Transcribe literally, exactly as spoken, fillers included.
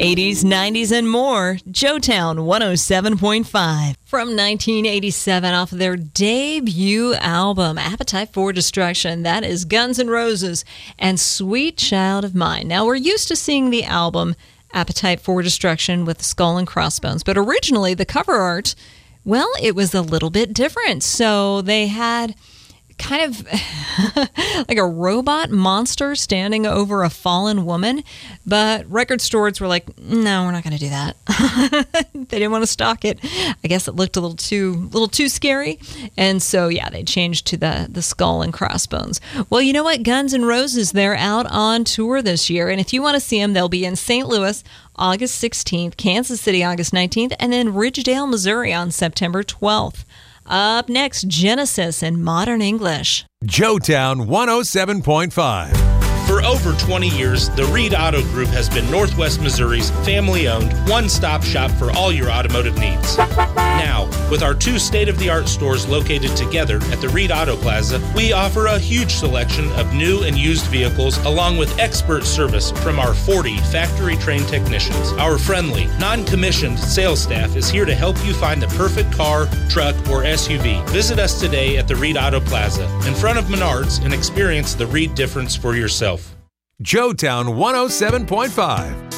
eighties, nineties, and more. Joetown one oh seven point five. From nineteen eighty-seven, off of their debut album, Appetite for Destruction. That is Guns N' Roses and Sweet Child of Mine. Now, we're used to seeing the album Appetite for Destruction with the skull and crossbones, but originally the cover art, well, it was a little bit different. So they had kind of like a robot monster standing over a fallen woman, but record stores were like, no, we're not going to do that. They didn't want to stock it. I guess it looked a little too little too scary, and so yeah, they changed to the the skull and crossbones. Well, you know what, Guns N' Roses, they're out on tour this year, and if you want to see them, they'll be in Saint Louis August sixteenth, Kansas City August nineteenth, and then Ridgedale, Missouri on September twelfth. Up next, Genesis in Modern English. Joetown one oh seven point five. For over twenty years, the Reed Auto Group has been Northwest Missouri's family-owned, one-stop shop for all your automotive needs. Now, with our two state-of-the-art stores located together at the Reed Auto Plaza, we offer a huge selection of new and used vehicles along with expert service from our forty factory-trained technicians. Our friendly, non-commissioned sales staff is here to help you find the perfect car, truck, or S U V. Visit us today at the Reed Auto Plaza in front of Menards and experience the Reed difference for yourself. Joetown one oh seven point five.